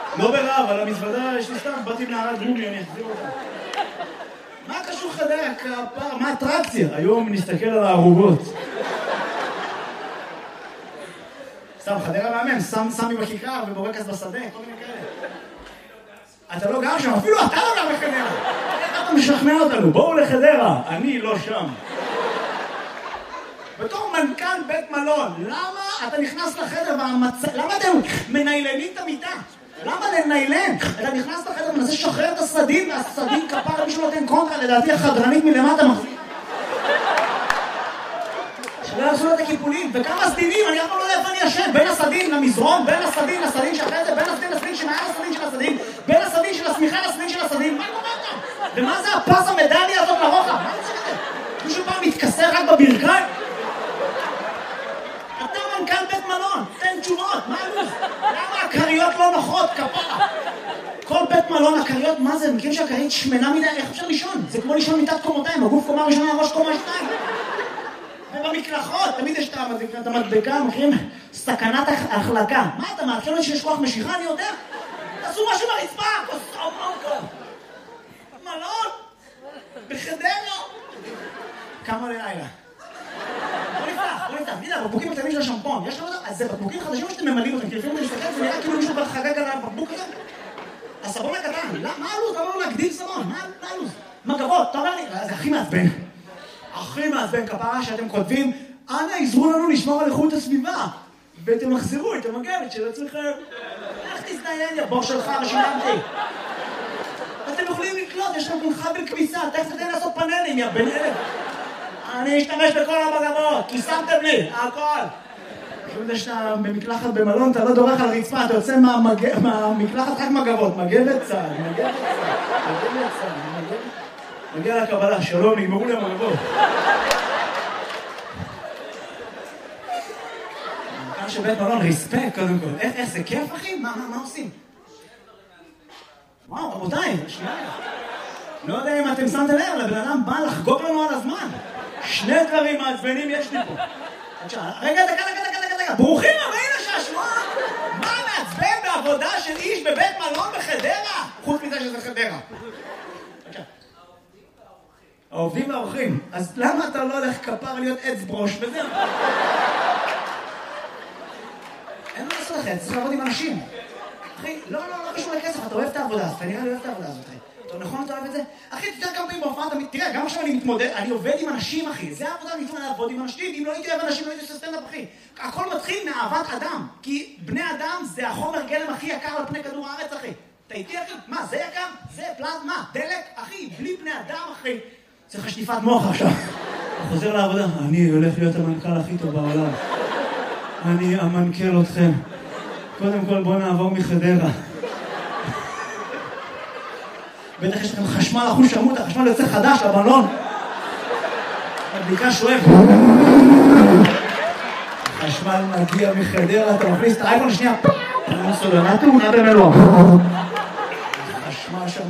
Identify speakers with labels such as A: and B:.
A: לא ברעב, על המזוודה יש לי סתם, באתי מנערת גוגלי, אני אחזיר אותה. מה קשור חדרה? מה האטרקציה? היום נסתכל על הערוגות. סתם, חדרה מאמן, סמי בכיכר ובורקס בשדה, כל מיני כאלה. אתה לא גר שם, אפילו אתה לא גר בחדרה. איך אתה משכנע אותנו? בואו לחדרה, אני לא שם. בתור מנכ"ל בית מלון, למה אתה נכנס לחדר למה אתם מניילנים את המיטה? למה לניילן? אתה נכנס לחדר ומנסה לשחרר את הסדין, והסדין כפר מישהו נותן קונטרה, לדעתי החדרנית מלמטה מחזיק. שלא יעשו את הקיפולים, וכמה סדינים, אני אף פעם לא יודע איפה אני ישן, בין הסדין למזרון, בין הסדין לסדין שאחרי זה, בין הסדין לסדין שמעל הסדין של הסדין, בין הסדין של השמיכה לסדין של הסדין, מה קורה כאן? ומה זה הפס המדליה הזאת לרוחב? מה זה כזה? מישהו פעם מתכסה רק בברכיים? אתה מנכ"ל בית מלון, תן תשובות, מה הלו"ז? למה הקריות לא נוחות, כפרה? כל בית מלון, הקריות, מה זה? מכירים שהקרית שמנה מדי, איך אפשר לישון? זה כמו לישון מיטת קומותיים, הגוף קומה ראשונה, הראש קומה שתיים. ובמקלחות, תמיד יש את המדבקה, מכירים? סכנת החלקה. מה אתה מעדכן לי שיש כוח משיכה? אני יודע. תעשו משהו ברצפה, כוסו מונקו. מלון, בחדרה. כמה לילה. בוא נפתח, תראה, בקבוקים הקטנים של השמפון, יש לך אותם? אז זה בקבוקים חדשים שאתם ממלאים אותם, כי לפעמים אני מסתכל, זה נראה כאילו מישהו חגג על הבקבוק הזה. הסבון הקטן, מה הלו"ז? אתה אומר לו להגדיל סבון, מה הלו"ז? מגבות, אתה אומר לי, זה הכי מעצבן. הכי מעצבן כפרה שאתם כותבים, אנא עזרו לנו לשמור על איכות הסביבה, ותמחזרו את המגבת של עצמכם. איך תזדיין, יא בור שלך, שילמתי. אתם יכולים לקלוט, יש לכם חבל כביסה, תכף תתן לעשות פאנלים, יא בן אלף. אני אשתמש בכל המגבות, כי שמתם לי, הכל. כשאתה שאתה במקלחת במלון, אתה לא דורך על הרצפה, אתה יוצא מהמקלחת רק מגבות, מגבת צה"ל, מגיע לקבלה, שלום, נגמרו לי המגבות. כאן שבית מלון, ריספקט קודם כל. איך זה כיף, אחי? מה עושים? וואו, רבותיי, שנייה. לא יודע אם אתם שמתם לב, לבן אדם בא לחגוג לנו על הזמן. שני דברים מעצבנים יש לי פה. רגע, דקה. ברוכים הבאים לשעשוע. מה מעצבן בעבודה של איש בבית מלון בחדרה? חוץ מזה שזה חדרה. העובדים והאורחים. אז למה אתה לא הולך כפר להיות עץ ברוש וזהו? אין מה לעשות לכם, צריך לעבוד עם אנשים. אחי, לא קשור לכסף, אתה אוהב את העבודה, אתה נראה לי אוהב את העבודה הזאת, אחי. נכון, אתה אוהב את זה? אחי, תתאר כמה פעמים בהופעה, תראה, גם עכשיו אני מתמודד, אני עובד עם אנשים, אחי. זה העבודה, אני מתמודד לעבוד עם אנשים. אם לא הייתי אוהב אנשים, לא הייתי עושה סטנדאפ, אחי. הכל מתחיל מאהבת אדם. כי בני אדם זה החומר גלם הכי יקר על פני כדור הארץ, אחי. אתה איתי, אחי? מה, זה יקר? זה פלזמה, דלק? אחי, בלי בני אדם, אחי. צריך שטיפת מוח עכשיו. הוא חוזר לעבודה. אני הולך להיות המנכ"ל הכי טוב בעולם. אני אמנכ"ל אתכם. קודם כל, בוא נעבור מחדרה. בטח יש לכם חשמל אחוז שמות, החשמל יוצא חדש לבלון. הבדיקה שואף. חשמל מגיע מחדרה, אתה מכניס את האייפון שנייה. אני מסודנה תאונה במלוא.